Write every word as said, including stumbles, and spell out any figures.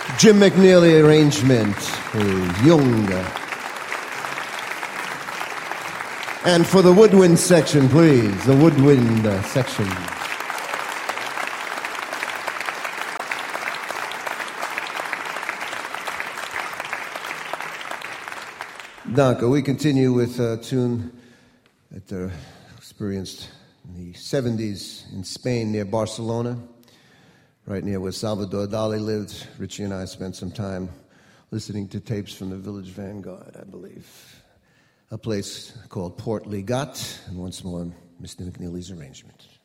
Jim McNeely arrangement, Jung. And for the woodwind section, please, the woodwind uh, section. Danke. We continue with a tune that uh, experienced in the seventies in Spain near Barcelona, right near where Salvador Dali lived. Richie and I spent some time listening to tapes from the Village Vanguard, I believe. A place called Port Ligat, and once more, Mister McNeely's arrangement.